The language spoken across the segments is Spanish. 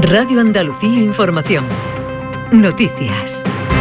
Radio Andalucía Información. Noticias.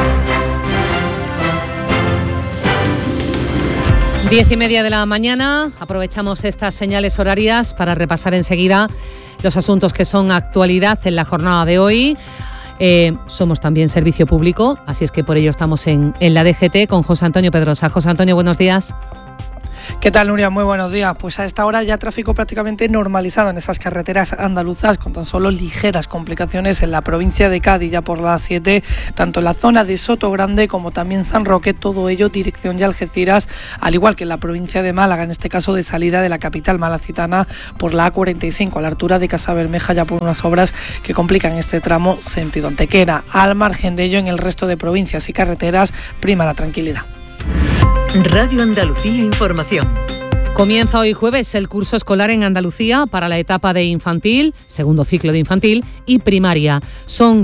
10:30 de la mañana. Aprovechamos estas señales horarias para repasar enseguida los asuntos que son actualidad en la jornada de hoy. Somos también servicio público, así es que por ello estamos en la DGT con José Antonio Pedrosa. José Antonio, buenos días. ¿Qué tal, Nuria? Muy buenos días. Pues a esta hora ya tráfico prácticamente normalizado en esas carreteras andaluzas, con tan solo ligeras complicaciones en la provincia de Cádiz, ya por las 7, tanto en la zona de Sotogrande como también San Roque, todo ello dirección ya Algeciras, al igual que en la provincia de Málaga, en este caso de salida de la capital malacitana por la A45, a la altura de Casabermeja, ya por unas obras que complican este tramo sentido Antequera. Al margen de ello, en el resto de provincias y carreteras prima la tranquilidad. Radio Andalucía Información. Comienza hoy jueves el curso escolar en Andalucía para la etapa de infantil, segundo ciclo de infantil y primaria. Son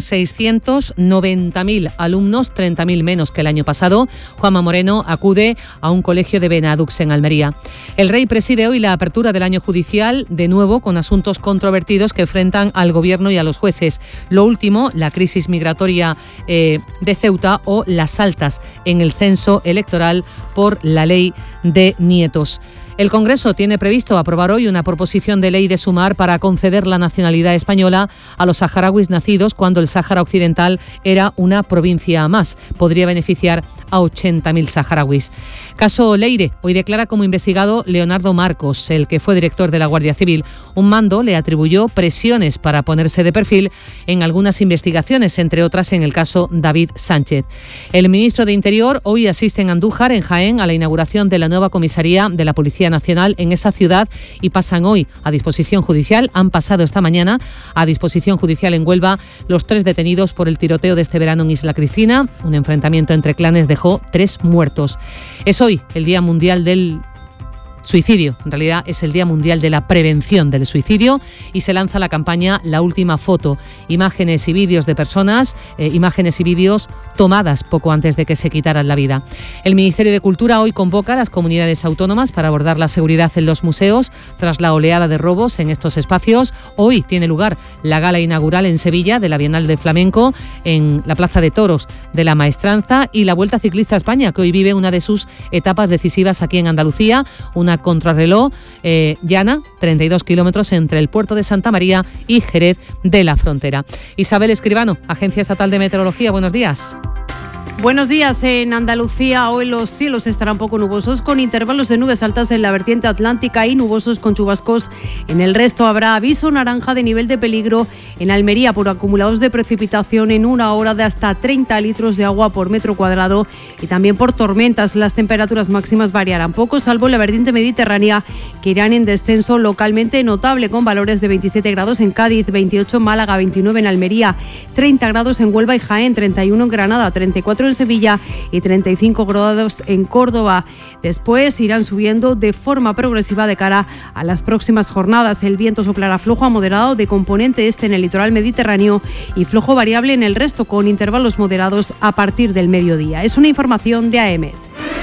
690.000 alumnos, 30.000 menos que el año pasado. Juanma Moreno acude a un colegio de Benadux en Almería. El Rey preside hoy la apertura del año judicial, de nuevo con asuntos controvertidos que enfrentan al gobierno y a los jueces. Lo último, la crisis migratoria de Ceuta o las altas en el censo electoral por la ley de nietos. El Congreso tiene previsto aprobar hoy una proposición de ley de Sumar para conceder la nacionalidad española a los saharauis nacidos cuando el Sáhara Occidental era una provincia más. Podría beneficiar a 80.000 saharauis. Caso Leire. Hoy declara como investigado Leonardo Marcos, el que fue director de la Guardia Civil. Un mando le atribuyó presiones para ponerse de perfil en algunas investigaciones, entre otras en el caso David Sánchez. El ministro de Interior hoy asiste en Andújar, en Jaén, a la inauguración de la nueva comisaría de la Policía Nacional en esa ciudad y pasan hoy a disposición judicial. Han pasado esta mañana a disposición judicial en Huelva los 3 detenidos por el tiroteo de este verano en Isla Cristina. Un enfrentamiento entre clanes dejó 3 muertos. Es hoy el Día Mundial del Suicidio. En realidad es el Día Mundial de la Prevención del Suicidio y se lanza la campaña La Última Foto. Imágenes y vídeos de personas, imágenes y vídeos tomadas poco antes de que se quitaran la vida. El Ministerio de Cultura hoy convoca a las comunidades autónomas para abordar la seguridad en los museos tras la oleada de robos en estos espacios. Hoy tiene lugar la gala inaugural en Sevilla de la Bienal de Flamenco, en la Plaza de Toros de la Maestranza, y la Vuelta Ciclista a España, que hoy vive una de sus etapas decisivas aquí en Andalucía, una contrarreloj llana, 32 kilómetros entre el puerto de Santa María y Jerez de la Frontera. Isabel Escribano, Agencia Estatal de Meteorología, buenos días. Buenos días. En Andalucía hoy los cielos estarán poco nubosos, con intervalos de nubes altas en la vertiente atlántica y nubosos con chubascos. En el resto habrá aviso naranja de nivel de peligro en Almería por acumulados de precipitación en una hora de hasta 30 litros de agua por metro cuadrado, y también por tormentas. Las temperaturas máximas variarán poco, salvo en la vertiente mediterránea, que irán en descenso localmente notable, con valores de 27 grados en Cádiz, 28 en Málaga, 29 en Almería, 30 grados en Huelva y Jaén, 31 en Granada, 34 en Sevilla y 35 grados en Córdoba. Después irán subiendo de forma progresiva de cara a las próximas jornadas. El viento soplará flojo a moderado de componente este en el litoral mediterráneo y flojo variable en el resto, con intervalos moderados a partir del mediodía. Es una información de AEMET.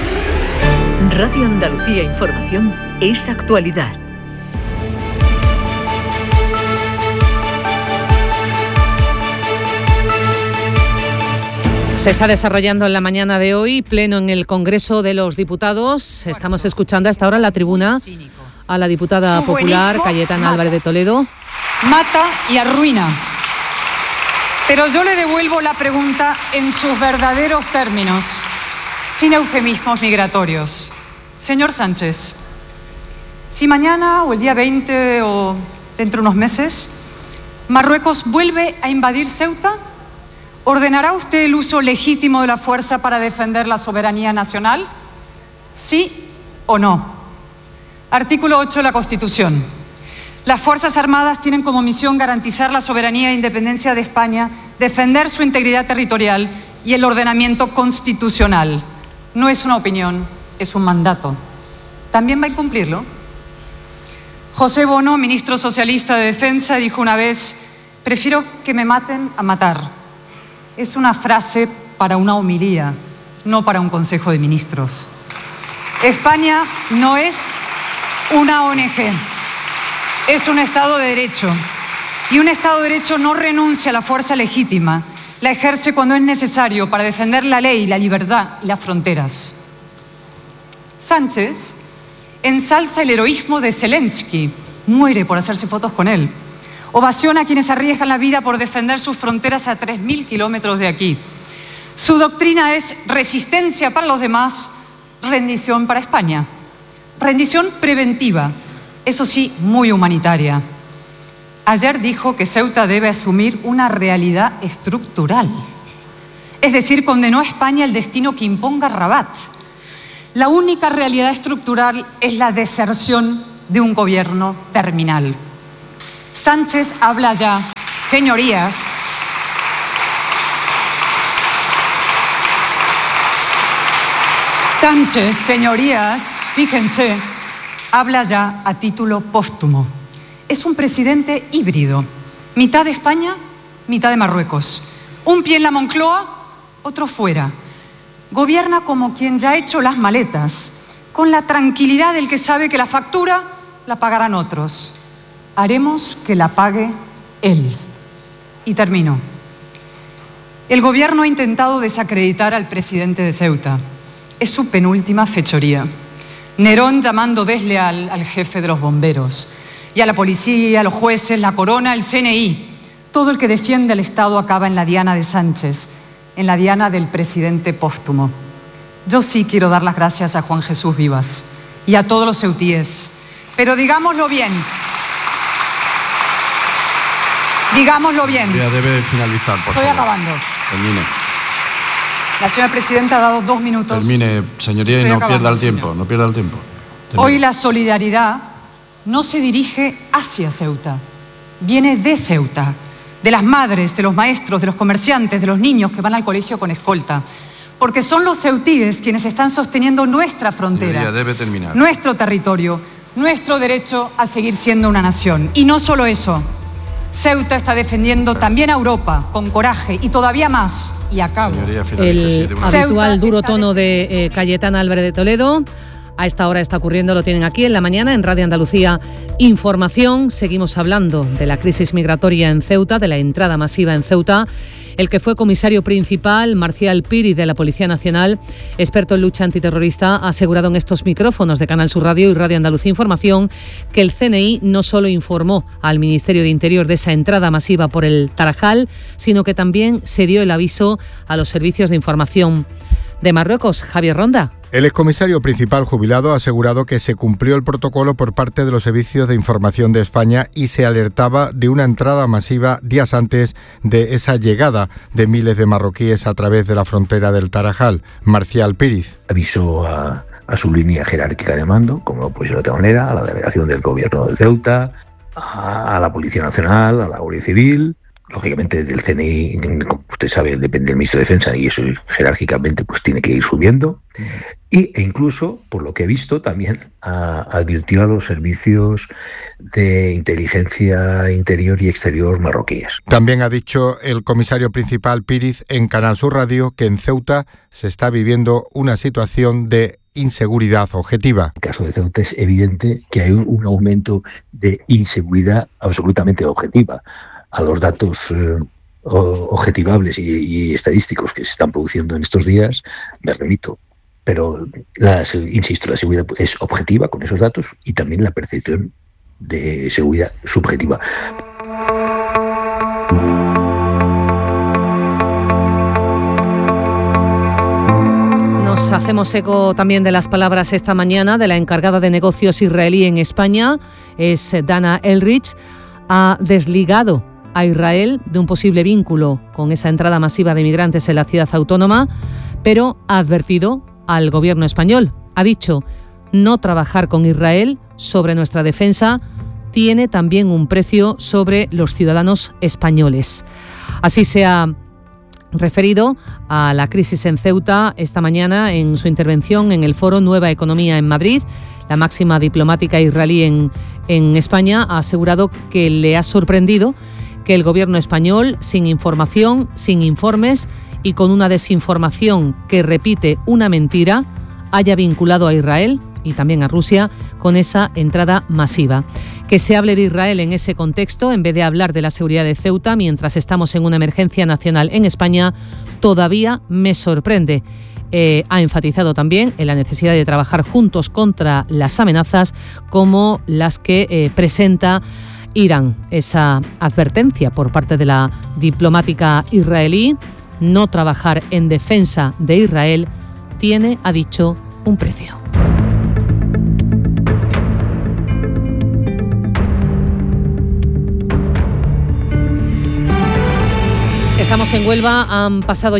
Radio Andalucía Información es actualidad. Se está desarrollando en la mañana de hoy pleno en el Congreso de los Diputados. Estamos escuchando hasta ahora en la tribuna a la diputada popular Cayetana Álvarez de Toledo. Mata y arruina. Pero yo le devuelvo la pregunta en sus verdaderos términos, sin eufemismos migratorios. Señor Sánchez, si mañana o el día 20 o dentro de unos meses Marruecos vuelve a invadir Ceuta, ¿ordenará usted el uso legítimo de la fuerza para defender la soberanía nacional? ¿Sí o no? Artículo 8 de la Constitución. Las Fuerzas Armadas tienen como misión garantizar la soberanía e independencia de España, defender su integridad territorial y el ordenamiento constitucional. No es una opinión, es un mandato. ¿También va a incumplirlo? José Bono, ministro socialista de Defensa, dijo una vez: prefiero que me maten a matar. Es una frase para una homilía, no para un Consejo de Ministros. España no es una ONG, es un Estado de Derecho. Y un Estado de Derecho no renuncia a la fuerza legítima, la ejerce cuando es necesario para defender la ley, la libertad y las fronteras. Sánchez ensalza el heroísmo de Zelensky, muere por hacerse fotos con él. Ovaciona a quienes arriesgan la vida por defender sus fronteras a 3.000 kilómetros de aquí. Su doctrina es resistencia para los demás, rendición para España. Rendición preventiva, eso sí, muy humanitaria. Ayer dijo que Ceuta debe asumir una realidad estructural. Es decir, condenó a España al destino que imponga Rabat. La única realidad estructural es la deserción de un gobierno terminal. Sánchez habla ya, señorías, fíjense, habla ya a título póstumo. Es un presidente híbrido, mitad de España, mitad de Marruecos. Un pie en la Moncloa, otro fuera. Gobierna como quien ya ha hecho las maletas, con la tranquilidad del que sabe que la factura la pagarán otros. Haremos que la pague él. Y termino. El gobierno ha intentado desacreditar al presidente de Ceuta. Es su penúltima fechoría. Nerón llamando desleal al jefe de los bomberos. Y a la policía, a los jueces, la corona, el CNI. Todo el que defiende al Estado acaba en la diana de Sánchez, en la diana del presidente póstumo. Yo sí quiero dar las gracias a Juan Jesús Vivas y a todos los ceutíes. Pero digámoslo bien. Digámoslo bien. Ya debe finalizar, por favor. Estoy acabando. Termine. La señora presidenta ha dado 2 minutos. Termine, señoría, y no pierda el tiempo. No pierda el tiempo. Termine. Hoy la solidaridad no se dirige hacia Ceuta, viene de Ceuta, de las madres, de los maestros, de los comerciantes, de los niños que van al colegio con escolta. Porque son los ceutíes quienes están sosteniendo nuestra frontera, señoría, debe terminar. Nuestro territorio, nuestro derecho a seguir siendo una nación. Y no solo eso, Ceuta está defendiendo también a Europa con coraje y todavía más. Y acabo. Señoría, el habitual duro tono de Cayetana Álvarez de Toledo. A esta hora está ocurriendo, lo tienen aquí en la mañana en Radio Andalucía Información. Seguimos hablando de la crisis migratoria en Ceuta, de la entrada masiva en Ceuta. El que fue comisario principal, Marcial Piri, de la Policía Nacional, experto en lucha antiterrorista, ha asegurado en estos micrófonos de Canal Sur Radio y Radio Andalucía Información que el CNI no solo informó al Ministerio de Interior de esa entrada masiva por el Tarajal, sino que también se dio el aviso a los servicios de información de Marruecos. Javier Ronda. El excomisario principal jubilado ha asegurado que se cumplió el protocolo por parte de los servicios de información de España y se alertaba de una entrada masiva días antes de esa llegada de miles de marroquíes a través de la frontera del Tarajal. Marcial Píriz. Avisó a su línea jerárquica de mando, como no puede ser de otra manera, a la delegación del gobierno de Ceuta, a la Policía Nacional, a la Guardia Civil. Lógicamente del CNI, como usted sabe, depende del Ministro de Defensa y eso jerárquicamente pues tiene que ir subiendo. E incluso, por lo que he visto, también advirtió a los servicios de inteligencia interior y exterior marroquíes. También ha dicho el comisario principal Píriz en Canal Sur Radio que en Ceuta se está viviendo una situación de inseguridad objetiva. En el caso de Ceuta es evidente que hay un aumento de inseguridad absolutamente objetiva. A los datos objetivables y estadísticos que se están produciendo en estos días me remito. Pero, insisto, la seguridad es objetiva con esos datos y también la percepción de seguridad subjetiva. Nos hacemos eco también de las palabras esta mañana de la encargada de negocios israelí en España, es Dana Elrich. Ha desligado a Israel de un posible vínculo con esa entrada masiva de migrantes en la ciudad autónoma, pero ha advertido al gobierno español. Ha dicho, no trabajar con Israel sobre nuestra defensa tiene también un precio sobre los ciudadanos españoles. Así se ha referido a la crisis en Ceuta esta mañana en su intervención en el foro Nueva Economía en Madrid. La máxima diplomática israelí en España ha asegurado que le ha sorprendido que el gobierno español, sin información, sin informes y con una desinformación que repite una mentira, haya vinculado a Israel y también a Rusia con esa entrada masiva. Que se hable de Israel en ese contexto, en vez de hablar de la seguridad de Ceuta, mientras estamos en una emergencia nacional en España, todavía me sorprende. Ha enfatizado también en la necesidad de trabajar juntos contra las amenazas como las que presenta Irán. Esa advertencia por parte de la diplomática israelí, no trabajar en defensa de Israel, tiene, ha dicho, un precio. Estamos en Huelva, han pasado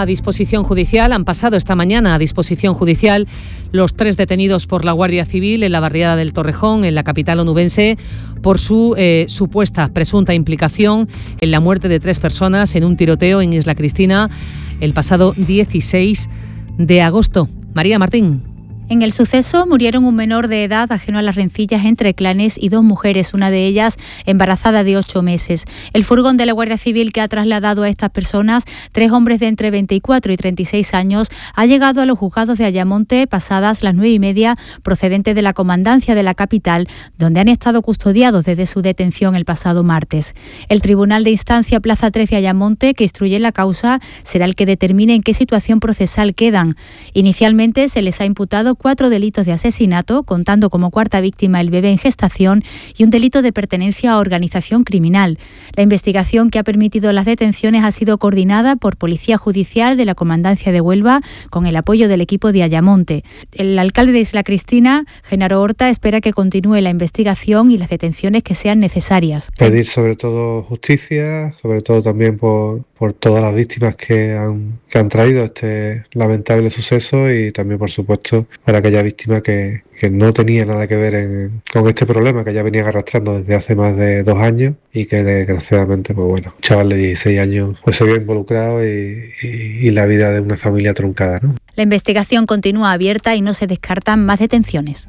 esta mañana a disposición judicial los 3 detenidos por la Guardia Civil en la barriada del Torrejón, en la capital onubense, por su presunta implicación en la muerte de 3 personas en un tiroteo en Isla Cristina el pasado 16 de agosto. María Martín. En el suceso murieron un menor de edad ajeno a las rencillas entre clanes y 2 mujeres, una de ellas embarazada de 8 meses. El furgón de la Guardia Civil que ha trasladado a estas personas, 3 hombres de entre 24 y 36 años, ha llegado a los juzgados de Ayamonte pasadas las 9:30, procedente de la comandancia de la capital, donde han estado custodiados desde su detención el pasado martes. El Tribunal de Instancia Plaza 3 de Ayamonte, que instruye la causa, será el que determine en qué situación procesal quedan. Inicialmente se les ha imputado 4 delitos de asesinato, contando como cuarta víctima el bebé en gestación, y un delito de pertenencia a organización criminal. La investigación que ha permitido las detenciones ha sido coordinada por Policía Judicial de la Comandancia de Huelva, con el apoyo del equipo de Ayamonte. El alcalde de Isla Cristina, Genaro Horta, espera que continúe la investigación y las detenciones que sean necesarias. Pedir sobre todo justicia, sobre todo también por todas las víctimas que han traído este lamentable suceso, y también, por supuesto, para aquella víctima que no tenía nada que ver con este problema que ya venían arrastrando desde hace más de 2 años, y que desgraciadamente, un chaval de 16 años se vio involucrado y la vida de una familia truncada, ¿no? La investigación continúa abierta y no se descartan más detenciones.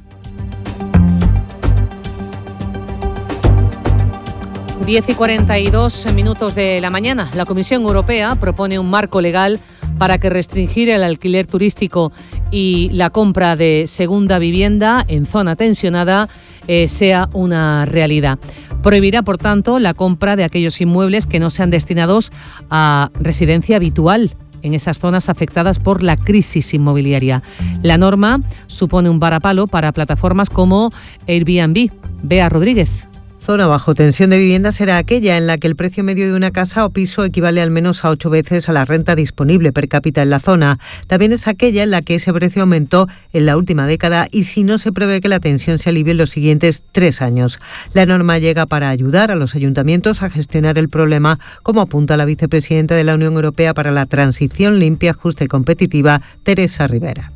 10:42 de la mañana. La Comisión Europea propone un marco legal para que restringir el alquiler turístico y la compra de segunda vivienda en zona tensionada sea una realidad. Prohibirá, por tanto, la compra de aquellos inmuebles que no sean destinados a residencia habitual en esas zonas afectadas por la crisis inmobiliaria. La norma supone un varapalo para plataformas como Airbnb. Bea Rodríguez. Zona bajo tensión de vivienda será aquella en la que el precio medio de una casa o piso equivale al menos a 8 veces a la renta disponible per cápita en la zona. También es aquella en la que ese precio aumentó en la última década y si no se prevé que la tensión se alivie en los siguientes 3 años. La norma llega para ayudar a los ayuntamientos a gestionar el problema, como apunta la vicepresidenta de la Unión Europea para la Transición Limpia, Justa y Competitiva, Teresa Rivera.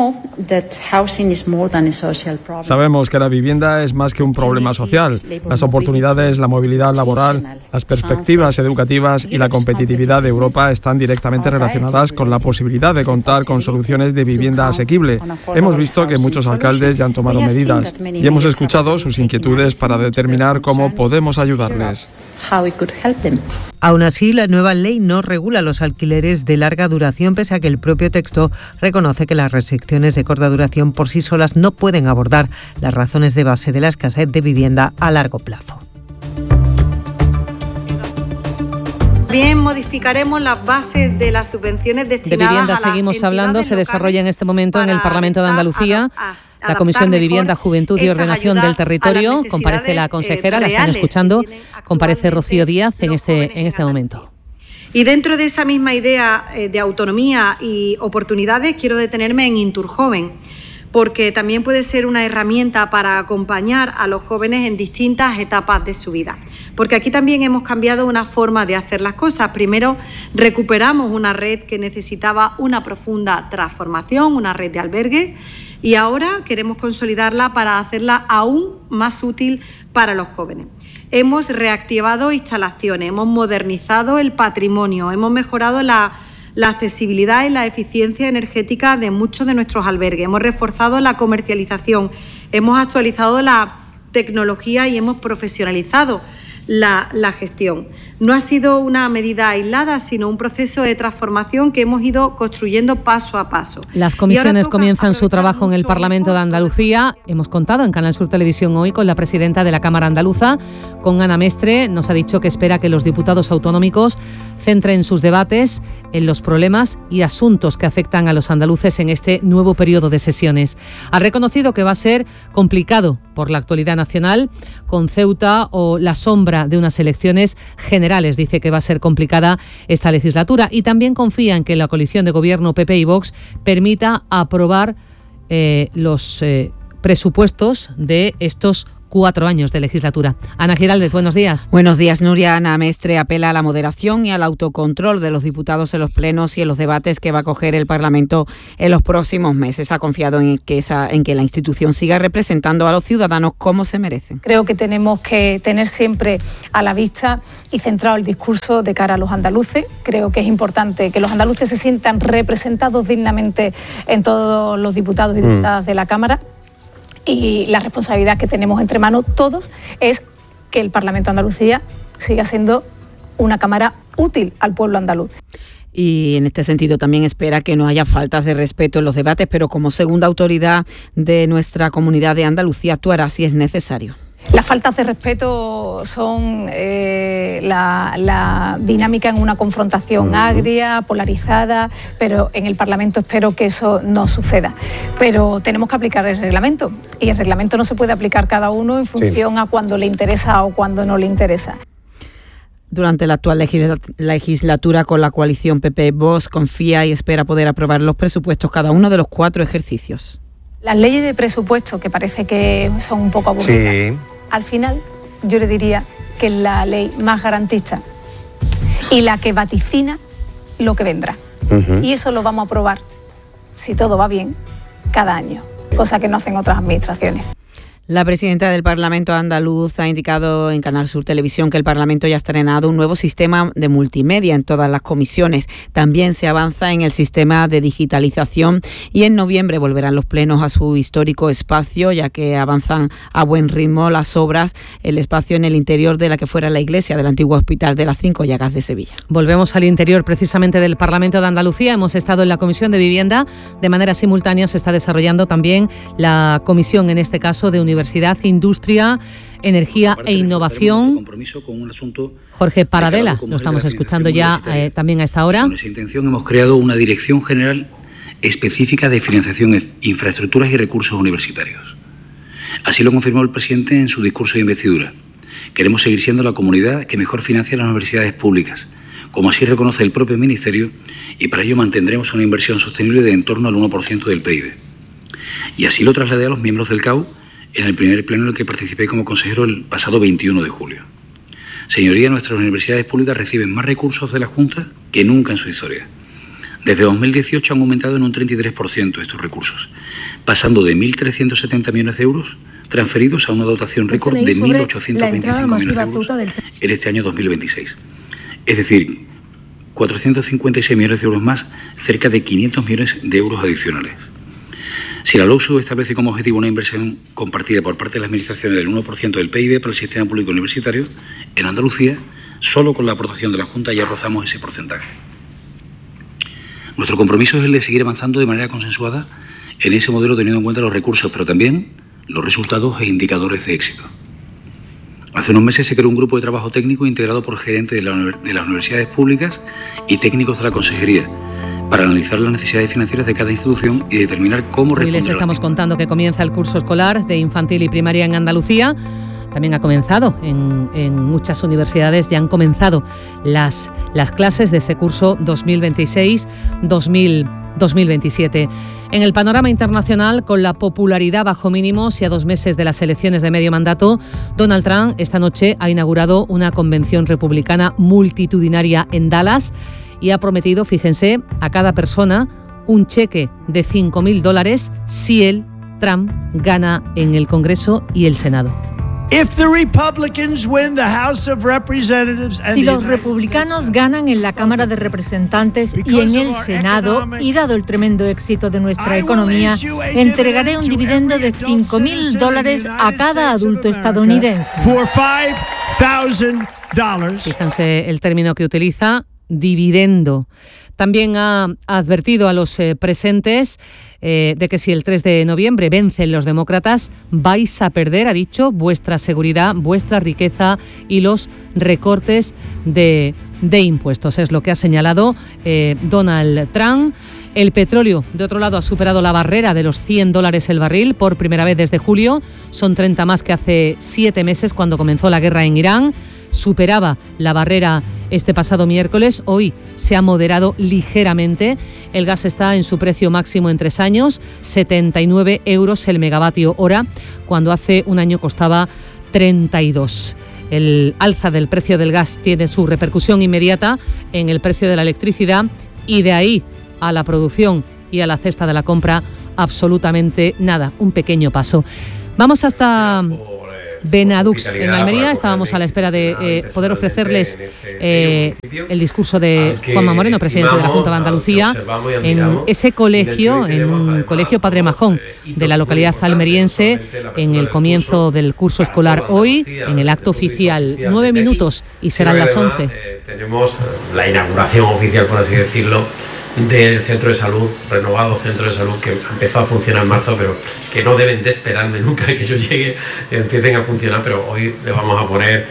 Sabemos que la vivienda es más que un problema social. Las oportunidades, la movilidad laboral, las perspectivas educativas y la competitividad de Europa están directamente relacionadas con la posibilidad de contar con soluciones de vivienda asequible. Hemos visto que muchos alcaldes ya han tomado medidas y hemos escuchado sus inquietudes para determinar cómo podemos ayudarles. Aún así, la nueva ley no regula los alquileres de larga duración, pese a que el propio texto reconoce que las restricciones de corta duración por sí solas no pueden abordar las razones de base de la escasez de vivienda a largo plazo. También modificaremos las bases de las subvenciones destinadas de vivienda. Seguimos hablando, se desarrolla en este momento en el Parlamento de Andalucía. La Comisión de Vivienda, Juventud y Ordenación del Territorio. Comparece la consejera, la están escuchando. Comparece Rocío Díaz en este momento. Y dentro de esa misma idea de autonomía y oportunidades, quiero detenerme en Inturjoven, porque también puede ser una herramienta para acompañar a los jóvenes en distintas etapas de su vida. Porque aquí también hemos cambiado una forma de hacer las cosas. Primero, recuperamos una red que necesitaba una profunda transformación, una red de albergues, y ahora queremos consolidarla para hacerla aún más útil para los jóvenes. Hemos reactivado instalaciones, hemos modernizado el patrimonio, hemos mejorado la accesibilidad y la eficiencia energética de muchos de nuestros albergues, hemos reforzado la comercialización, hemos actualizado la tecnología y hemos profesionalizado la gestión. No ha sido una medida aislada, sino un proceso de transformación que hemos ido construyendo paso a paso. Las comisiones comienzan su trabajo en el Parlamento de Andalucía. Hemos contado en Canal Sur Televisión hoy con la presidenta de la Cámara Andaluza, con Ana Mestre. Nos ha dicho que espera que los diputados autonómicos centren sus debates en los problemas y asuntos que afectan a los andaluces en este nuevo periodo de sesiones. Ha reconocido que va a ser complicado por la actualidad nacional, con Ceuta o la sombra de unas elecciones generales. Dice que va a ser complicada esta legislatura y también confía en que la coalición de gobierno PP y Vox permita aprobar los presupuestos de estos 4 años de legislatura. Ana Giraldez, buenos días. Buenos días, Nuria. Ana Mestre apela a la moderación y al autocontrol de los diputados en los plenos y en los debates que va a acoger el Parlamento en los próximos meses. Ha confiado en que la institución siga representando a los ciudadanos como se merecen. Creo que tenemos que tener siempre a la vista y centrado el discurso de cara a los andaluces. Creo que es importante que los andaluces se sientan representados dignamente en todos los diputados y diputadas de la Cámara. Y la responsabilidad que tenemos entre manos todos es que el Parlamento de Andalucía siga siendo una Cámara útil al pueblo andaluz. Y en este sentido también espera que no haya faltas de respeto en los debates, pero como segunda autoridad de nuestra comunidad de Andalucía actuará si es necesario. Las faltas de respeto son la dinámica en una confrontación agria, polarizada, pero en el Parlamento espero que eso no suceda. Pero tenemos que aplicar el reglamento y el reglamento no se puede aplicar cada uno en función a cuando le interesa o cuando no le interesa. Durante la actual legislatura con la coalición PP-Vox confía y espera poder aprobar los presupuestos cada uno de los 4 ejercicios. Las leyes de presupuesto, que parece que son un poco aburridas, al final yo le diría que es la ley más garantista y la que vaticina lo que vendrá. Y eso lo vamos a aprobar, si todo va bien, cada año, cosa que no hacen otras administraciones. La presidenta del Parlamento andaluz ha indicado en Canal Sur Televisión que el Parlamento ya ha estrenado un nuevo sistema de multimedia en todas las comisiones. También se avanza en el sistema de digitalización y en noviembre volverán los plenos a su histórico espacio, ya que avanzan a buen ritmo las obras, el espacio en el interior de la que fuera la iglesia del antiguo Hospital de las 5 Llagas de Sevilla. Volvemos al interior precisamente del Parlamento de Andalucía. Hemos estado en la Comisión de Vivienda. De manera simultánea se está desarrollando también la comisión, en este caso, de Universidad, Industria, Energía e Innovación. Jorge Paradela, lo estamos escuchando ya también a esta hora. Con esa intención hemos creado una Dirección General específica de Financiación, Infraestructuras y Recursos Universitarios. Así lo confirmó el presidente en su discurso de investidura. Queremos seguir siendo la comunidad que mejor financia las universidades públicas, como así reconoce el propio Ministerio, y para ello mantendremos una inversión sostenible de en torno al 1% del PIB. Y así lo trasladé a los miembros del CAU en el primer pleno en el que participé como consejero el pasado 21 de julio. Señoría, nuestras universidades públicas reciben más recursos de la Junta que nunca en su historia. Desde 2018 han aumentado en un 33% estos recursos, pasando de 1.370 millones de euros transferidos a una dotación récord de 1.825 millones de euros en este año 2026. Es decir, 456 millones de euros más, cerca de 500 millones de euros adicionales. Si la LOUSU establece como objetivo una inversión compartida por parte de las administraciones del 1% del PIB para el sistema público universitario, en Andalucía, solo con la aportación de la Junta ya rozamos ese porcentaje. Nuestro compromiso es el de seguir avanzando de manera consensuada en ese modelo, teniendo en cuenta los recursos, pero también los resultados e indicadores de éxito. Hace unos meses se creó un grupo de trabajo técnico integrado por gerentes de las universidades públicas y técnicos de la Consejería, para analizar las necesidades financieras de cada institución y determinar cómo responder. Hoy les estamos contando que comienza el curso escolar de infantil y primaria en Andalucía. También ha comenzado en muchas universidades, ya han comenzado las clases de este curso 2026-2027. En el panorama internacional, con la popularidad bajo mínimos y a 2 meses de las elecciones de medio mandato, Donald Trump esta noche ha inaugurado una convención republicana multitudinaria en Dallas y ha prometido, fíjense, a cada persona un cheque de $5.000 si él, Trump, gana en el Congreso y el Senado. Si los republicanos ganan en la Cámara de Representantes y en el Senado, y dado el tremendo éxito de nuestra economía, entregaré un dividendo de $5.000 a cada adulto estadounidense. Fíjense el término que utiliza, dividendo. También ha advertido a los presentes de que si el 3 de noviembre vencen los demócratas, vais a perder, ha dicho, vuestra seguridad, vuestra riqueza y los recortes de impuestos. Es lo que ha señalado Donald Trump. El petróleo, de otro lado, ha superado la barrera de los $100 el barril por primera vez desde julio. Son 30 más que hace 7 meses cuando comenzó la guerra en Irán. Superaba la barrera este pasado miércoles. Hoy se ha moderado ligeramente. El gas está en su precio máximo en 3 años, 79 euros el megavatio hora, cuando hace un año costaba 32. El alza del precio del gas tiene su repercusión inmediata en el precio de la electricidad y de ahí a la producción y a la cesta de la compra absolutamente nada, un pequeño paso. Vamos hasta Benadux, en Almería. Estábamos a la espera de poder ofrecerles el discurso de Juanma Moreno, presidente de la Junta de Andalucía, en ese colegio, en un colegio Padre Majón de la localidad almeriense, en el comienzo del curso escolar hoy, en el acto oficial. 9 minutos y serán las 11. Tenemos la inauguración oficial, por así decirlo, del centro de salud, renovado centro de salud, que empezó a funcionar en marzo, pero que no deben de esperarme nunca que yo llegue, que empiecen a funcionar, pero hoy le vamos a poner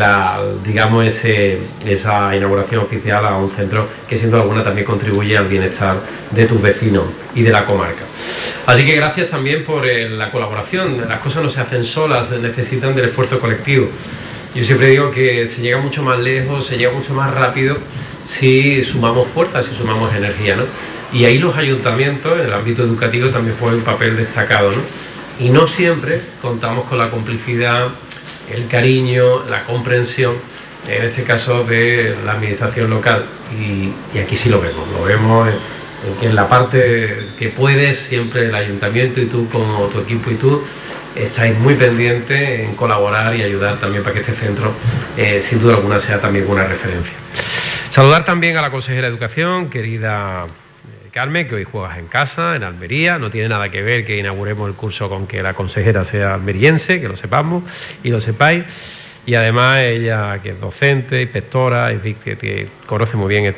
esa inauguración oficial a un centro que sin duda alguna también contribuye al bienestar de tus vecinos y de la comarca. Así que gracias también por la colaboración. Las cosas no se hacen solas, necesitan del esfuerzo colectivo. Yo siempre digo que se llega mucho más lejos, se llega mucho más rápido si sumamos fuerzas, si sumamos energía, ¿no? Y ahí los ayuntamientos, en el ámbito educativo, también juegan un papel destacado, ¿no? Y no siempre contamos con la complicidad, el cariño, la comprensión, en este caso de la administración local. Y aquí sí lo vemos en que en la parte que puedes, siempre el ayuntamiento y tú como tu equipo y tú, estáis muy pendientes en colaborar y ayudar también para que este centro, sin duda alguna, sea también una referencia. Saludar también a la consejera de Educación, querida Carmen, que hoy juegas en casa, en Almería. No tiene nada que ver que inauguremos el curso con que la consejera sea almeriense, que lo sepamos y lo sepáis. Y además ella, que es docente, inspectora, que conoce muy bien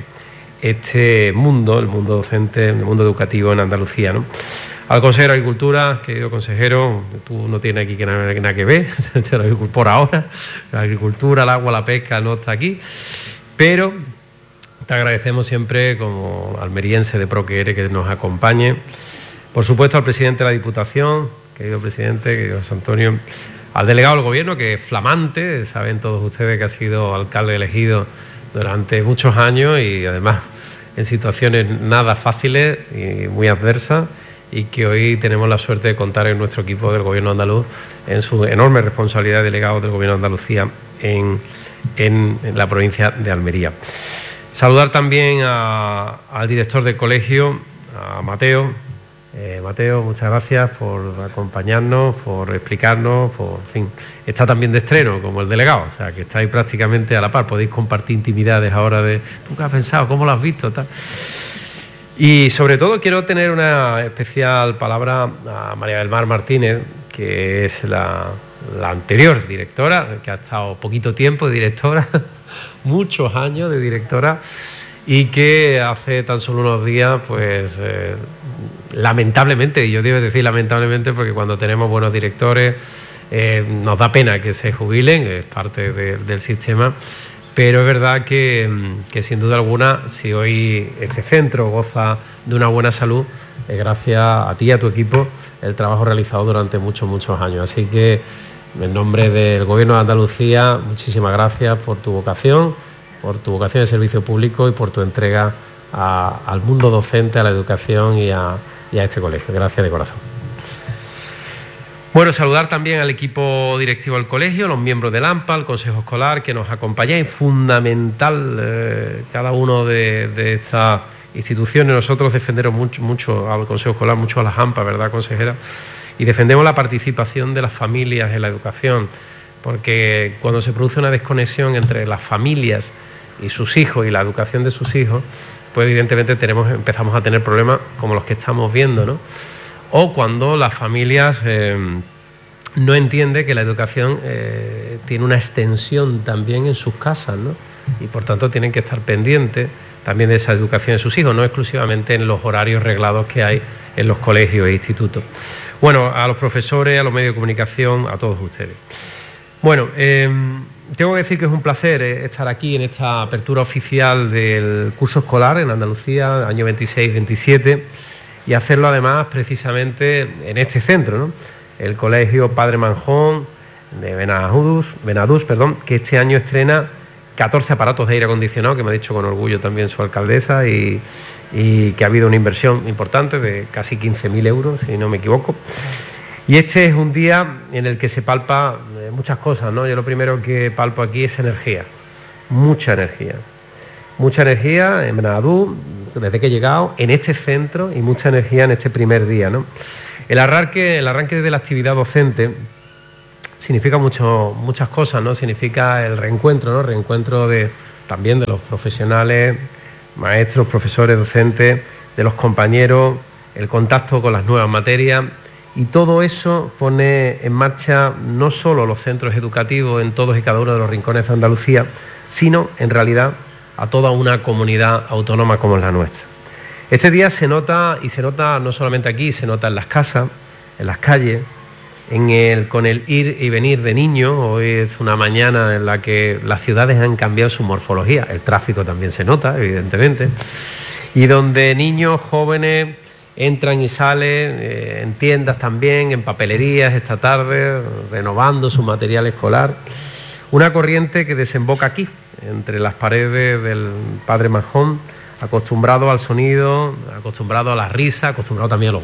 este mundo, el mundo docente, el mundo educativo en Andalucía, ¿no? Al consejero de Agricultura, querido consejero, tú no tienes aquí nada que ver, por ahora, la agricultura, el agua, la pesca no está aquí, pero te agradecemos siempre como almeriense de pro que eres que nos acompañe. Por supuesto al presidente de la Diputación, querido presidente, querido José Antonio, al delegado del Gobierno, que es flamante, saben todos ustedes que ha sido alcalde elegido durante muchos años y además en situaciones nada fáciles y muy adversas, y que hoy tenemos la suerte de contar en nuestro equipo del Gobierno andaluz en su enorme responsabilidad de delegado del Gobierno de Andalucía en la provincia de Almería. Saludar también al director del colegio, a Mateo. Mateo, muchas gracias por acompañarnos, por explicarnos, está también de estreno como el delegado, o sea que estáis prácticamente a la par, podéis compartir intimidades ahora de ¿tú qué has pensado? ¿Cómo lo has visto? Tal. Y sobre todo quiero tener una especial palabra a María del Mar Martínez, que es la anterior directora, que ha estado poquito tiempo de directora, muchos años de directora, y que hace tan solo unos días, pues lamentablemente, y yo debo decir lamentablemente porque cuando tenemos buenos directores nos da pena que se jubilen, es parte del sistema, pero es verdad que sin duda alguna, si hoy este centro goza de una buena salud, es gracias a ti y a tu equipo el trabajo realizado durante muchos años. Así que en nombre del Gobierno de Andalucía, muchísimas gracias por tu vocación de servicio público y por tu entrega al mundo docente, a la educación y a este colegio. Gracias de corazón. Bueno, saludar también al equipo directivo del colegio, los miembros del AMPA, el Consejo Escolar, que nos acompañáis, fundamental cada uno de estas instituciones. Nosotros defendemos mucho al Consejo Escolar, mucho a las AMPA, ¿verdad, consejera? y defendemos la participación de las familias en la educación, porque cuando se produce una desconexión entre las familias y sus hijos y la educación de sus hijos, pues evidentemente empezamos a tener problemas como los que estamos viendo, ¿no? O cuando las familias no entienden que la educación tiene una extensión también en sus casas, ¿no? Y por tanto tienen que estar pendientes también de esa educación de sus hijos, no exclusivamente en los horarios reglados que hay en los colegios e institutos. Bueno, a los profesores, a los medios de comunicación, a todos ustedes. Bueno, tengo que decir que es un placer estar aquí en esta apertura oficial del curso escolar en Andalucía, año 26-27, y hacerlo además precisamente en este centro, ¿no? El Colegio Padre Manjón de Benadús, que este año estrena 14 aparatos de aire acondicionado, que me ha dicho con orgullo también su alcaldesa, y que ha habido una inversión importante de casi 15.000 euros, si no me equivoco. Y este es un día en el que se palpa muchas cosas, ¿no? Yo lo primero que palpo aquí es energía, mucha energía en Benadús, desde que he llegado, en este centro, y mucha energía en este primer día, ¿no? El arranque de la actividad docente significa muchas cosas, ¿no? Significa el reencuentro, ¿no? Reencuentro también de los profesionales, maestros, profesores, docentes, de los compañeros, el contacto con las nuevas materias, y todo eso pone en marcha no solo los centros educativos en todos y cada uno de los rincones de Andalucía, sino en realidad a toda una comunidad autónoma como es la nuestra. Este día se nota, y se nota no solamente aquí, se nota en las casas, en las calles, con el ir y venir de niños. Hoy es una mañana en la que las ciudades han cambiado su morfología, el tráfico también se nota, evidentemente, y donde niños, jóvenes entran y salen en tiendas también, en papelerías esta tarde, renovando su material escolar. Una corriente que desemboca aquí, entre las paredes del Padre Manjón, acostumbrado al sonido, acostumbrado a la risa, acostumbrado también a los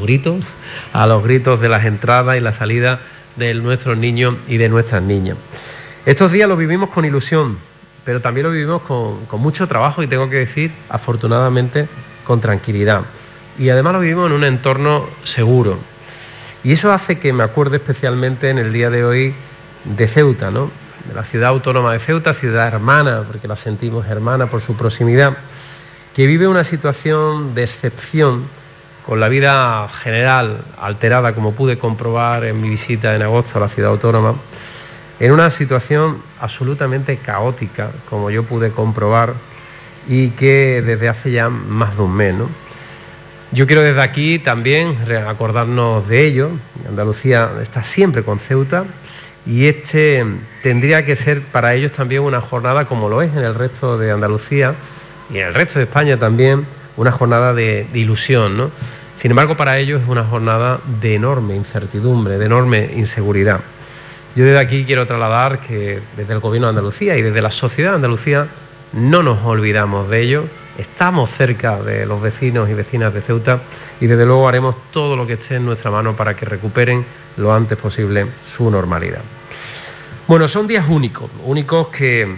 gritos de las entradas y la salida de nuestros niños y de nuestras niñas. Estos días lo vivimos con ilusión, pero también lo vivimos con mucho trabajo, y tengo que decir, afortunadamente, con tranquilidad. Y además lo vivimos en un entorno seguro. Y eso hace que me acuerde especialmente en el día de hoy de Ceuta, ¿no? De la ciudad autónoma de Ceuta, ciudad hermana, porque la sentimos hermana por su proximidad, que vive una situación de excepción, con la vida general alterada, como pude comprobar en mi visita en agosto a la ciudad autónoma, en una situación absolutamente caótica, como yo pude comprobar, y que desde hace ya más de un mes, ¿no? Yo quiero desde aquí también acordarnos de ello. Andalucía está siempre con Ceuta, y este tendría que ser para ellos también una jornada, como lo es en el resto de Andalucía y en el resto de España también, una jornada de ilusión, ¿no? Sin embargo, para ellos es una jornada de enorme incertidumbre, de enorme inseguridad. Yo desde aquí quiero trasladar que desde el Gobierno de Andalucía y desde la sociedad de Andalucía no nos olvidamos de ello. Estamos cerca de los vecinos y vecinas de Ceuta, y desde luego haremos todo lo que esté en nuestra mano para que recuperen lo antes posible su normalidad. Bueno, son días únicos que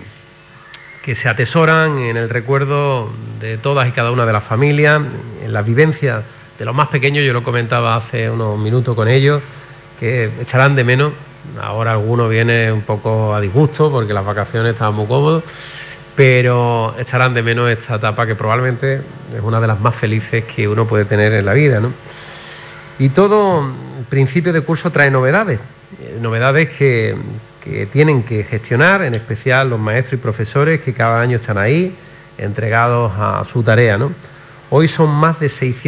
se atesoran en el recuerdo de todas y cada una de las familias, en la vivencia de los más pequeños. Yo lo comentaba hace unos minutos con ellos, que echarán de menos. Ahora alguno viene un poco a disgusto porque las vacaciones estaban muy cómodos, pero echarán de menos esta etapa que probablemente es una de las más felices que uno puede tener en la vida, ¿no? Y todo principio de curso trae novedades que tienen que gestionar, en especial los maestros y profesores que cada año están ahí, entregados a su tarea, ¿no? Hoy son más de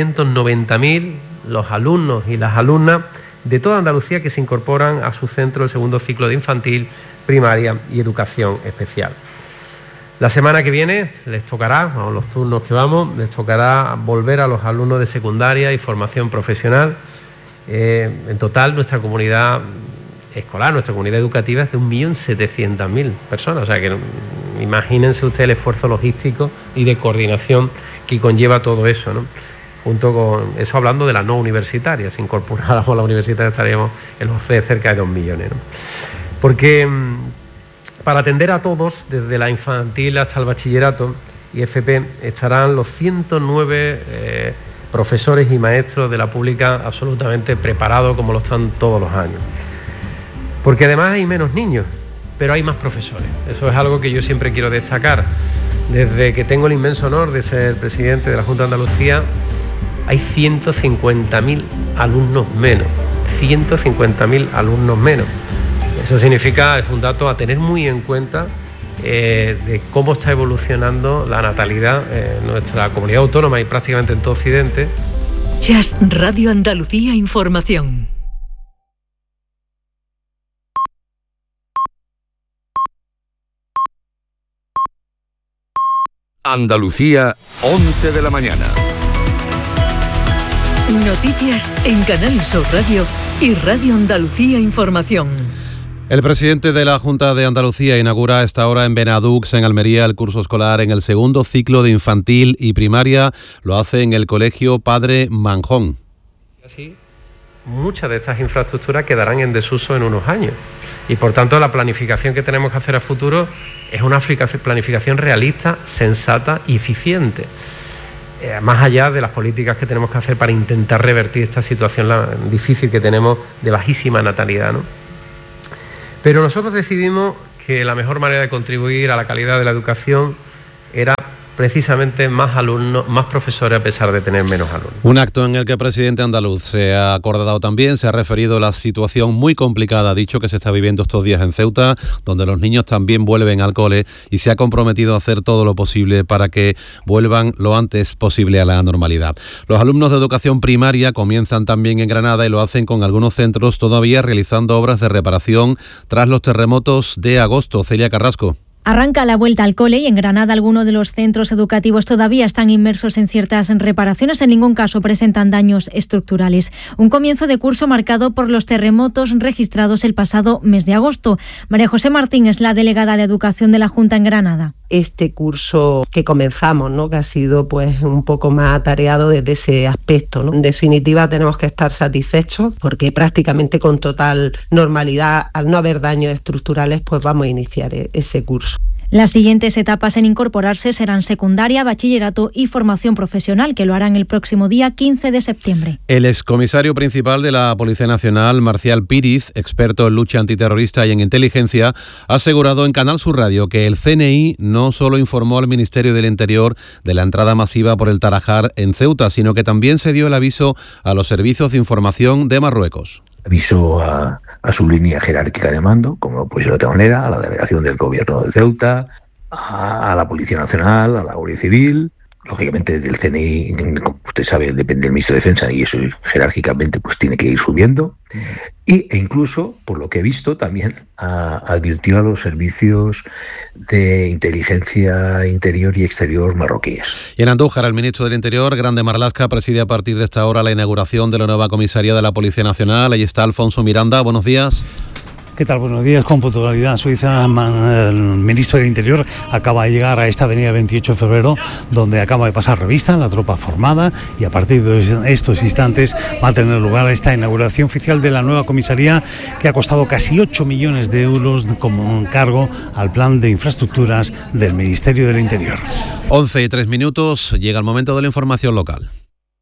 690.000 los alumnos y las alumnas de toda Andalucía que se incorporan a su centro el segundo ciclo de infantil, primaria y educación especial. La semana que viene les tocará, o los turnos que vamos, les tocará volver a los alumnos de secundaria y formación profesional. En total, nuestra comunidad escolar, nuestra comunidad educativa es de 1.700.000 personas. O sea que imagínense ustedes el esfuerzo logístico y de coordinación que conlleva todo eso, ¿no? Junto con eso, hablando de las no universitarias, si incorporáramos la universitaria estaríamos en los cerca de 2 millones, ¿no? Porque para atender a todos, desde la infantil hasta el bachillerato y FP, estarán los 109 profesores y maestros de la pública absolutamente preparados como lo están todos los años. Porque además hay menos niños, pero hay más profesores. Eso es algo que yo siempre quiero destacar. Desde que tengo el inmenso honor de ser presidente de la Junta de Andalucía, hay 150.000 alumnos menos. 150.000 alumnos menos. Eso significa, es un dato a tener muy en cuenta de cómo está evolucionando la natalidad en nuestra comunidad autónoma y prácticamente en todo Occidente. Just Radio Andalucía Información. Andalucía, 11 de la mañana. Noticias en Canal Sur Radio y Radio Andalucía Información. El presidente de la Junta de Andalucía inaugura a esta hora en Benadux, en Almería, el curso escolar en el segundo ciclo de infantil y primaria. Lo hace en el colegio Padre Manjón. Así, muchas de estas infraestructuras quedarán en desuso en unos años. Y por tanto la planificación que tenemos que hacer a futuro es una planificación realista, sensata y eficiente. Más allá de las políticas que tenemos que hacer para intentar revertir esta situación difícil que tenemos de bajísima natalidad, ¿no? Pero nosotros decidimos que la mejor manera de contribuir a la calidad de la educación era precisamente más alumnos, más profesores a pesar de tener menos alumnos. Un acto en el que el presidente andaluz se ha acordado también, se ha referido a la situación muy complicada, ha dicho, que se está viviendo estos días en Ceuta, donde los niños también vuelven al cole, y se ha comprometido a hacer todo lo posible para que vuelvan lo antes posible a la normalidad. Los alumnos de educación primaria comienzan también en Granada y lo hacen con algunos centros todavía realizando obras de reparación tras los terremotos de agosto. Celia Carrasco. Arranca la vuelta al cole y en Granada algunos de los centros educativos todavía están inmersos en ciertas reparaciones. En ningún caso presentan daños estructurales. Un comienzo de curso marcado por los terremotos registrados el pasado mes de agosto. María José Martín es la delegada de Educación de la Junta en Granada. Este curso que comenzamos, ¿no?, que ha sido pues un poco más atareado desde ese aspecto, ¿no? En definitiva, tenemos que estar satisfechos porque prácticamente con total normalidad, al no haber daños estructurales, pues vamos a iniciar ese curso. Las siguientes etapas en incorporarse serán secundaria, bachillerato y formación profesional, que lo harán el próximo día 15 de septiembre. El excomisario principal de la Policía Nacional, Marcial Píriz, experto en lucha antiterrorista y en inteligencia, ha asegurado en Canal Sur Radio que el CNI no solo informó al Ministerio del Interior de la entrada masiva por el Tarajal en Ceuta, sino que también se dio el aviso a los servicios de información de Marruecos. Aviso a su línea jerárquica de mando, como pues de otra manera, a la delegación del Gobierno de Ceuta, a la Policía Nacional, a la Guardia Civil, lógicamente del CNI, como usted sabe, depende del Ministro de Defensa y eso jerárquicamente pues tiene que ir subiendo. E incluso, por lo que he visto, también advirtió a los servicios de inteligencia interior y exterior marroquíes. Y en Andújar, el ministro del Interior, Grande Marlaska, preside a partir de esta hora la inauguración de la nueva comisaría de la Policía Nacional. Ahí está Alfonso Miranda. Buenos días. ¿Qué tal? Buenos días. Con puntualidad suiza, el ministro del Interior acaba de llegar a esta avenida 28 de febrero, donde acaba de pasar revista la tropa formada, y a partir de estos instantes va a tener lugar esta inauguración oficial de la nueva comisaría, que ha costado casi 8 millones de euros como encargo al plan de infraestructuras del Ministerio del Interior. 11:03, llega el momento de la información local.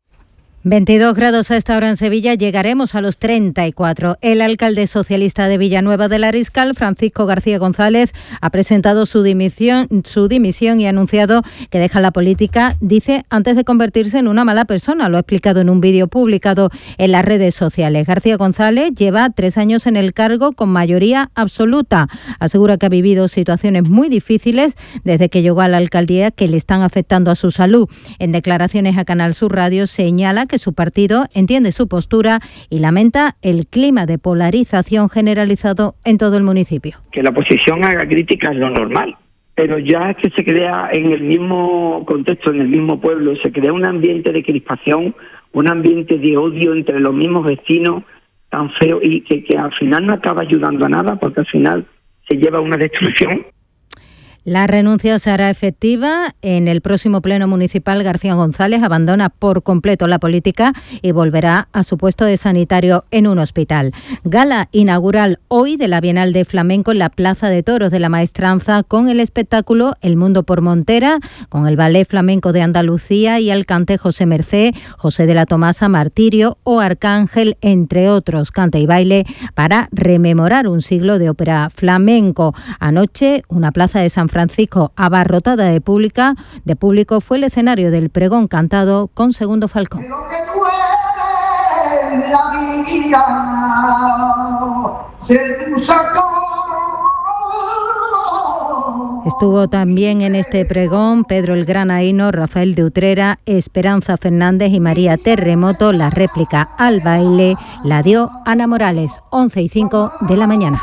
22 grados a esta hora en Sevilla, llegaremos a los 34. El alcalde socialista de Villanueva del Ariscal, Francisco García González, ha presentado su dimisión y ha anunciado que deja la política, dice, antes de convertirse en una mala persona. Lo ha explicado en un vídeo publicado en las redes sociales. García González lleva 3 años en el cargo con mayoría absoluta. Asegura que ha vivido situaciones muy difíciles desde que llegó a la alcaldía que le están afectando a su salud. En declaraciones a Canal Sur Radio señala que su partido entiende su postura y lamenta el clima de polarización generalizado en todo el municipio. Que la oposición haga críticas es lo normal, pero ya que se crea en el mismo contexto, en el mismo pueblo, se crea un ambiente de crispación, un ambiente de odio entre los mismos vecinos tan feo y que al final no acaba ayudando a nada, porque al final se lleva a una destrucción. La renuncia se hará efectiva en el próximo pleno municipal. García González abandona por completo la política y volverá a su puesto de sanitario en un hospital. Gala inaugural hoy de la Bienal de Flamenco en la Plaza de Toros de la Maestranza, con el espectáculo El Mundo por Montera, con el Ballet Flamenco de Andalucía y el cante José Mercé, José de la Tomasa, Martirio o Arcángel, entre otros. Cante y baile para rememorar un siglo de ópera flamenco. Anoche, una plaza de San Francisco abarrotada de público fue el escenario del pregón cantado con Segundo Falcón. Estuvo también en este pregón Pedro el Granaíno, Rafael de Utrera, Esperanza Fernández y María Terremoto. La réplica al baile la dio Ana Morales, 11:05 de la mañana.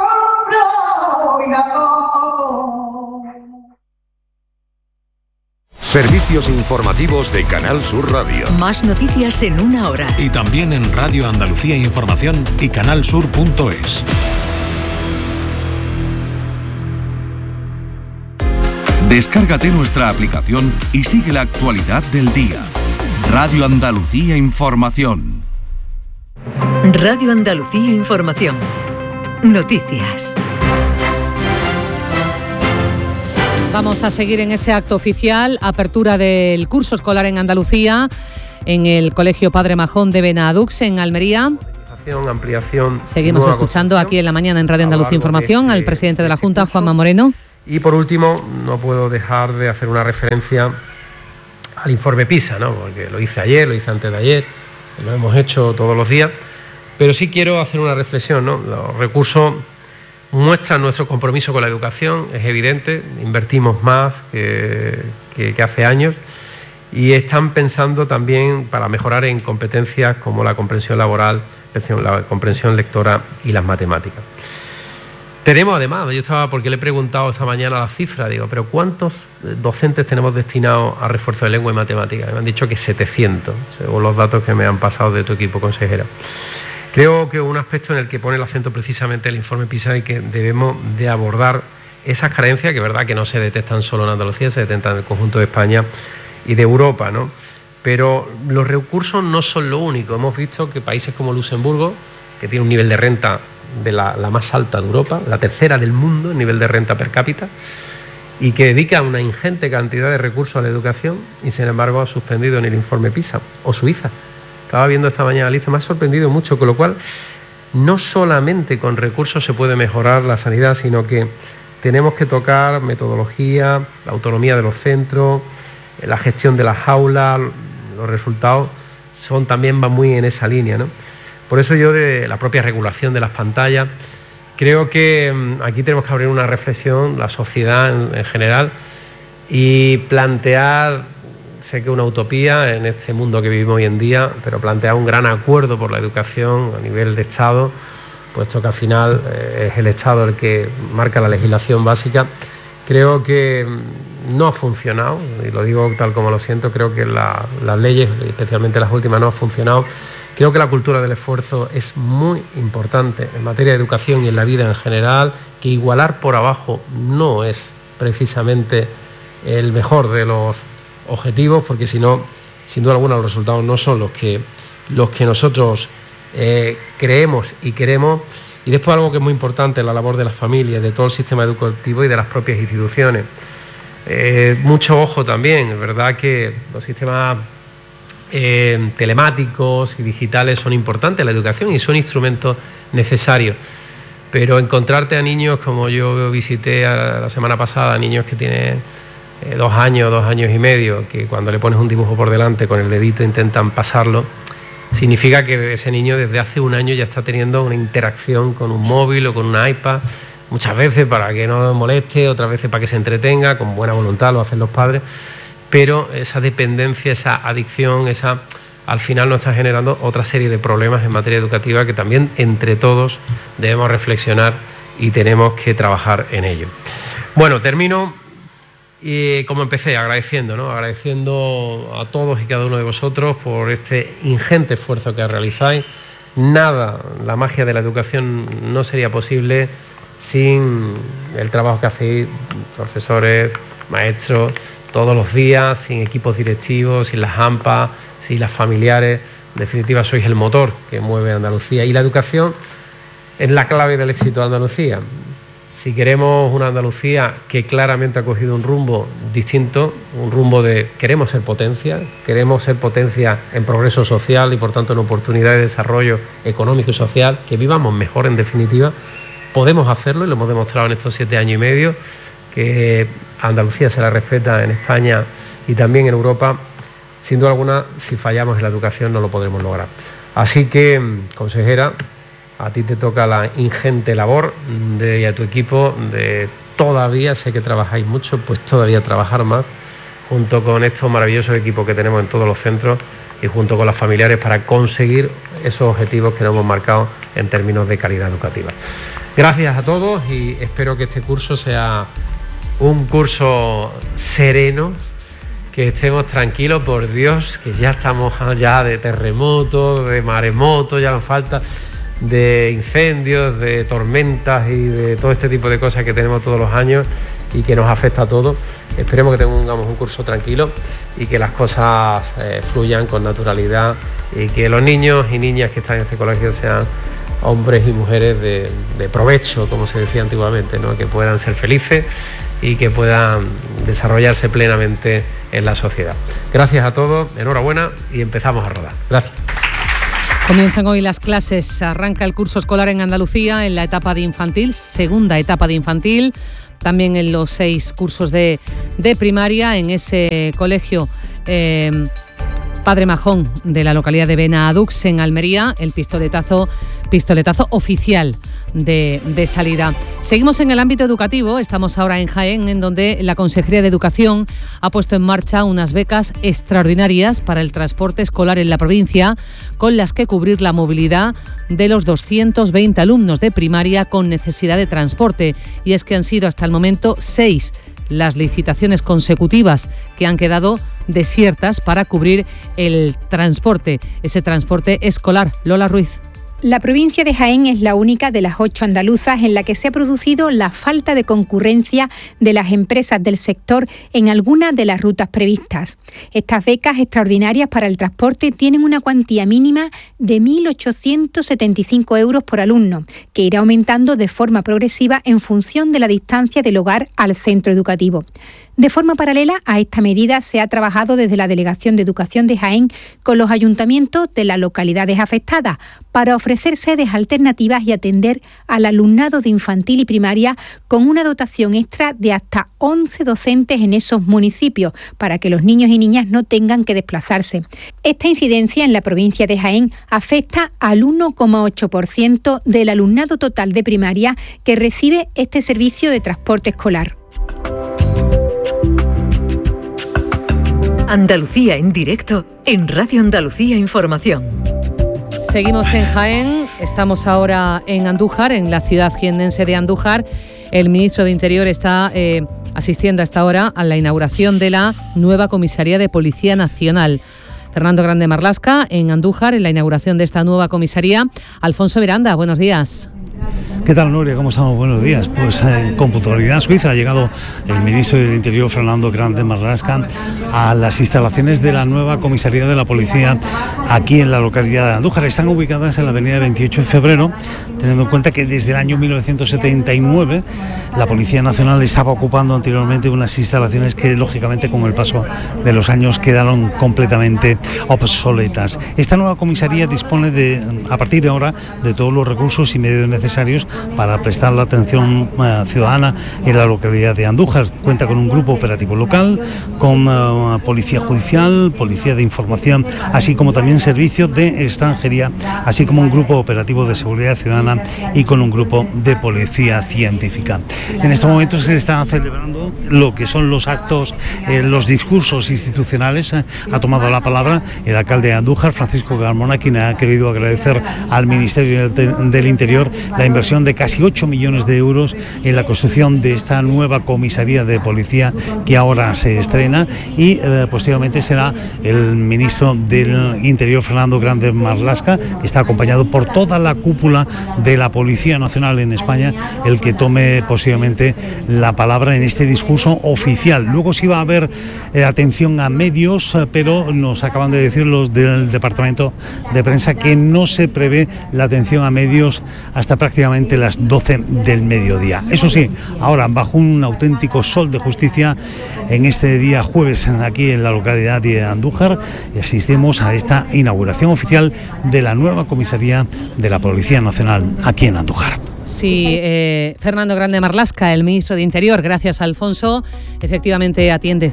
Servicios informativos de Canal Sur Radio. Más noticias en una hora. Y también en Radio Andalucía Información y canalsur.es. Descárgate nuestra aplicación y sigue la actualidad del día. Radio Andalucía Información. Radio Andalucía Información. Noticias. Vamos a seguir en ese acto oficial, apertura del curso escolar en Andalucía, en el Colegio Padre Majón de Benadux, en Almería. Ampliación. Seguimos escuchando aquí en la mañana en Radio Andalucía Información al presidente de la Junta, Juanma Moreno. Y por último, no puedo dejar de hacer una referencia al informe PISA, ¿no? Porque lo hice ayer, lo hice antes de ayer, lo hemos hecho todos los días, pero sí quiero hacer una reflexión, ¿no? Los recursos muestran nuestro compromiso con la educación, es evidente, invertimos más que hace años y están pensando también para mejorar en competencias como la comprensión laboral, la comprensión lectora y las matemáticas. Tenemos además, porque le he preguntado esta mañana la cifra, digo, pero ¿cuántos docentes tenemos destinados a refuerzo de lengua y matemáticas? Me han dicho que 700, según los datos que me han pasado de tu equipo, consejera. Creo que un aspecto en el que pone el acento precisamente el informe PISA y que debemos de abordar esas carencias que es verdad que no se detectan solo en Andalucía, se detectan en el conjunto de España y de Europa, ¿no? Pero los recursos no son lo único. Hemos visto que países como Luxemburgo, que tiene un nivel de renta de la más alta de Europa, la tercera del mundo en nivel de renta per cápita, y que dedica una ingente cantidad de recursos a la educación y sin embargo ha suspendido en el informe PISA, o Suiza. Estaba viendo esta mañana la lista, me ha sorprendido mucho, con lo cual no solamente con recursos se puede mejorar la sanidad, sino que tenemos que tocar metodología, la autonomía de los centros, la gestión de las aulas, los resultados van muy en esa línea, ¿no? Por eso yo, de la propia regulación de las pantallas, creo que aquí tenemos que abrir una reflexión, la sociedad en general, y plantear, sé que una utopía en este mundo que vivimos hoy en día, pero plantear un gran acuerdo por la educación a nivel de Estado, puesto que al final es el Estado el que marca la legislación básica. Creo que no ha funcionado, y lo digo tal como lo siento, creo que las leyes, especialmente las últimas, no han funcionado. Creo que la cultura del esfuerzo es muy importante en materia de educación y en la vida en general, que igualar por abajo no es precisamente el mejor de los objetivos, porque si no, sin duda alguna, los resultados no son los que nosotros creemos y queremos. Y después algo que es muy importante, la labor de las familias, de todo el sistema educativo y de las propias instituciones. Mucho ojo también, es verdad que los sistemas telemáticos y digitales son importantes en la educación y son instrumentos necesarios, pero encontrarte a niños como yo visité la semana pasada, niños que tienen 2 años, 2 años y medio, que cuando le pones un dibujo por delante con el dedito intentan pasarlo, significa que ese niño desde hace 1 año ya está teniendo una interacción con un móvil o con una iPad, muchas veces para que no moleste, otras veces para que se entretenga, con buena voluntad lo hacen los padres, pero esa dependencia, esa adicción, al final nos está generando otra serie de problemas en materia educativa que también entre todos debemos reflexionar y tenemos que trabajar en ello. Bueno, termino como empecé, agradeciendo a todos y cada uno de vosotros por este ingente esfuerzo que realizáis. La magia de la educación no sería posible sin el trabajo que hacéis profesores, maestros, todos los días, sin equipos directivos, sin las AMPA, sin las familiares. En definitiva, sois el motor que mueve Andalucía, y la educación es la clave del éxito de Andalucía. Si queremos una Andalucía que claramente ha cogido un rumbo distinto, un rumbo de queremos ser potencia en progreso social y por tanto en oportunidades de desarrollo económico y social, que vivamos mejor en definitiva, podemos hacerlo y lo hemos demostrado en estos 7 años y medio, que a Andalucía se la respeta en España y también en Europa. Sin duda alguna, si fallamos en la educación no lo podremos lograr. Así que, consejera, a ti te toca la ingente labor y a tu equipo de todavía, sé que trabajáis mucho, pues todavía trabajar más, junto con estos maravillosos equipos que tenemos en todos los centros y junto con las familiares para conseguir esos objetivos que nos hemos marcado en términos de calidad educativa. Gracias a todos y espero que este curso sea un curso sereno, que estemos tranquilos, por Dios, que ya estamos allá de terremotos, de maremotos, ya nos falta, de incendios, de tormentas y de todo este tipo de cosas que tenemos todos los años y que nos afecta a todos. Esperemos que tengamos un curso tranquilo y que las cosas fluyan con naturalidad y que los niños y niñas que están en este colegio sean hombres y mujeres de provecho, como se decía antiguamente, ¿no? Que puedan ser felices y que puedan desarrollarse plenamente en la sociedad. Gracias a todos, enhorabuena y empezamos a rodar. Gracias. Comienzan hoy las clases, arranca el curso escolar en Andalucía en la etapa de infantil, segunda etapa de infantil, también en los 6 cursos de primaria, en ese colegio Padre Majón de la localidad de Benadux, en Almería, el pistoletazo oficial de salida. Seguimos en el ámbito educativo, estamos ahora en Jaén, en donde la Consejería de Educación ha puesto en marcha unas becas extraordinarias para el transporte escolar en la provincia, con las que cubrir la movilidad de los 220 alumnos de primaria con necesidad de transporte. Y es que han sido hasta el momento 6 las licitaciones consecutivas que han quedado desiertas para cubrir el transporte, ese transporte escolar. Lola Ruiz. La provincia de Jaén es la única de las 8 andaluzas en la que se ha producido la falta de concurrencia de las empresas del sector en algunas de las rutas previstas. Estas becas extraordinarias para el transporte tienen una cuantía mínima de 1.875 euros por alumno, que irá aumentando de forma progresiva en función de la distancia del hogar al centro educativo. De forma paralela a esta medida se ha trabajado desde la Delegación de Educación de Jaén con los ayuntamientos de las localidades afectadas para ofrecer sedes alternativas y atender al alumnado de infantil y primaria con una dotación extra de hasta 11 docentes en esos municipios para que los niños y niñas no tengan que desplazarse. Esta incidencia en la provincia de Jaén afecta al 1,8% del alumnado total de primaria que recibe este servicio de transporte escolar. Andalucía en directo en Radio Andalucía Información. Seguimos en Jaén, estamos ahora en Andújar, en la ciudad jiennense de Andújar. El ministro de Interior está asistiendo a esta hora a la inauguración de la nueva comisaría de Policía Nacional. Fernando Grande Marlasca, en Andújar, en la inauguración de esta nueva comisaría. Alfonso Miranda, buenos días. ¿Qué tal, Nuria? ¿Cómo estamos? Buenos días. Pues con puntualidad suiza ha llegado el ministro del Interior, Fernando Grande Marlasca, a las instalaciones de la nueva comisaría de la policía aquí en la localidad de Andújar. Están ubicadas en la avenida 28 de febrero, teniendo en cuenta que desde el año 1979 la Policía Nacional estaba ocupando anteriormente unas instalaciones que, lógicamente, con el paso de los años quedaron completamente obsoletas. Esta nueva comisaría dispone a partir de ahora, de todos los recursos y medios necesarios para prestar la atención ciudadana en la localidad de Andújar. Cuenta con un grupo operativo local, con policía judicial, policía de información, así como también servicios de extranjería, así como un grupo operativo de seguridad ciudadana y con un grupo de policía científica. En este momento se están celebrando lo que son los actos, los discursos institucionales. Ha tomado la palabra el alcalde de Andújar, Francisco Carmona, quien ha querido agradecer al Ministerio del Interior la inversión de casi 8 millones de euros en la construcción de esta nueva comisaría de policía que ahora se estrena, y posteriormente será el ministro del Interior, Fernando Grande Marlaska, que está acompañado por toda la cúpula de la Policía Nacional en España, el que tome posiblemente la palabra en este discurso oficial. Luego sí va a haber atención a medios, pero nos acaban de decir los del Departamento de Prensa que no se prevé la atención a medios hasta prácticamente las 12 del mediodía. Eso sí, ahora bajo un auténtico sol de justicia, en este día jueves aquí en la localidad de Andújar, asistimos a esta inauguración oficial de la nueva comisaría de la Policía Nacional aquí en Andújar. Sí, Fernando Grande Marlaska, el ministro de Interior, gracias Alfonso, efectivamente atiende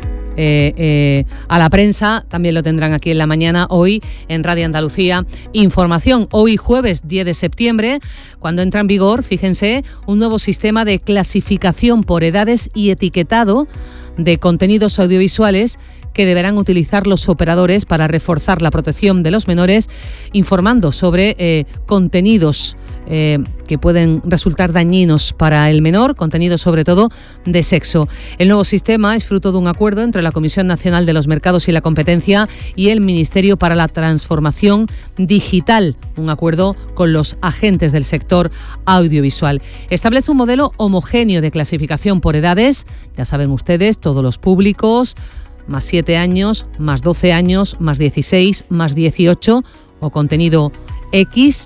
a la prensa. También lo tendrán aquí en la mañana, hoy en Radio Andalucía Información. Hoy jueves 10 de septiembre, cuando entra en vigor, fíjense, un nuevo sistema de clasificación por edades y etiquetado de contenidos audiovisuales que deberán utilizar los operadores para reforzar la protección de los menores, informando sobre contenidos que pueden resultar dañinos para el menor, contenidos sobre todo de sexo. El nuevo sistema es fruto de un acuerdo entre la Comisión Nacional de los Mercados y la Competencia y el Ministerio para la Transformación Digital, un acuerdo con los agentes del sector audiovisual. Establece un modelo homogéneo de clasificación por edades, ya saben ustedes, todos los públicos, más 7 años, más 12 años, más 16, más 18 o contenido X,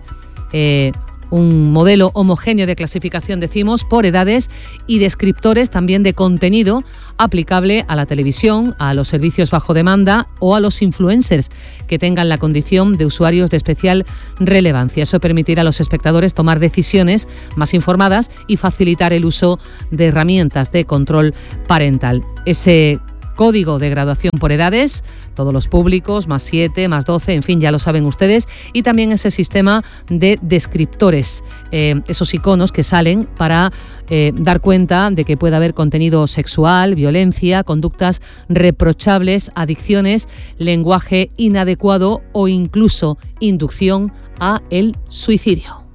un modelo homogéneo de clasificación, decimos, por edades y descriptores también de contenido aplicable a la televisión, a los servicios bajo demanda o a los influencers que tengan la condición de usuarios de especial relevancia. Eso permitirá a los espectadores tomar decisiones más informadas y facilitar el uso de herramientas de control parental. Ese código de graduación por edades, todos los públicos, más 7, más 12, en fin, ya lo saben ustedes, y también ese sistema de descriptores, esos iconos que salen para dar cuenta de que puede haber contenido sexual, violencia, conductas reprochables, adicciones, lenguaje inadecuado o incluso inducción a el suicidio.